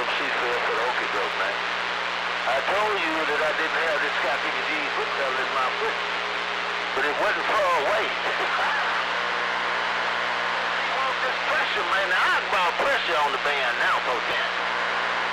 some shit fell for the okey doke, man. I told you that I didn't have this Scott G foot pedal in my foot, but it wasn't far away. Well, this pressure, man. Now I brought pressure on the band now, so damn.